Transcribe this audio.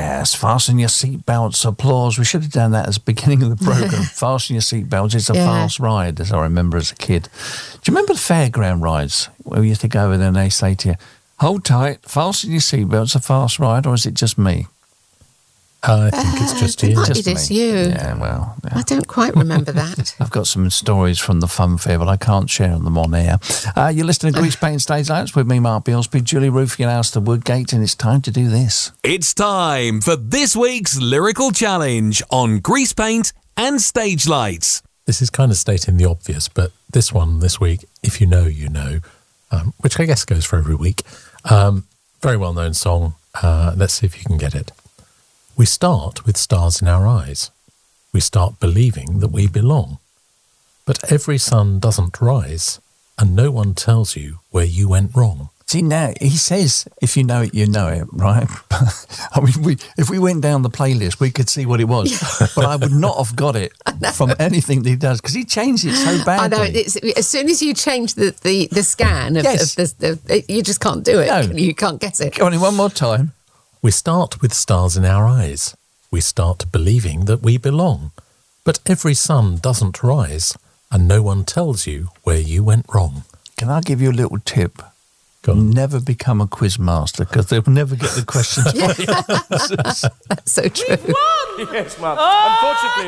Yes, fasten your seatbelts, applause. We should have done that as the beginning of the programme. Fasten your seatbelts. It's a fast ride, as I remember as a kid. Do you remember the fairground rides where we used to go over there and they say to you, hold tight, fasten your seatbelts, a fast ride, or is it just me? I think it's just you. It's you. Yeah, well. Yeah. I don't quite remember that. I've got some stories from the fun fair, but I can't share them on air. You're listening to Grease Paint and Stage Lights with me, Mark Bilsby, Julie Roofing and Alistair Woodgate, and it's time to do this. It's time for this week's Lyrical Challenge on Grease Paint and Stage Lights. This is kind of stating the obvious, but this week, if you know, you know, which I guess goes for every week. Very well-known song. Let's see if you can get it. We start with stars in our eyes. We start believing that we belong. But every sun doesn't rise, and no one tells you where you went wrong. See, now, he says, if you know it, you know it, right? I mean, if we went down the playlist, we could see what it was. But I would not have got it from anything that he does, because he changed it so badly. I know. As soon as you change the scan, of you just can't do it. No. You can't get it. Go on, one more time. We start with stars in our eyes. We start believing that we belong. But every sun doesn't rise, and no one tells you where you went wrong. Can I give you a little tip? Go on. Never become a quiz master, because they'll never get the questions right. That's so true. Yes, Mum. Unfortunately...